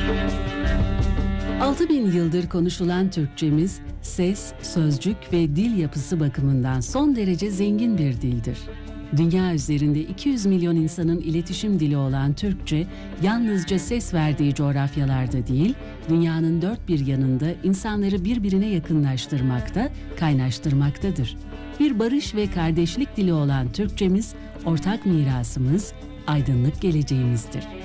6000 yıldır konuşulan Türkçemiz, ses, sözcük ve dil yapısı bakımından son derece zengin bir dildir. Dünya üzerinde 200 milyon insanın iletişim dili olan Türkçe, yalnızca ses verdiği coğrafyalarda değil, dünyanın dört bir yanında insanları birbirine yakınlaştırmakta, kaynaştırmaktadır. Bir barış ve kardeşlik dili olan Türkçemiz, ortak mirasımız, aydınlık geleceğimizdir.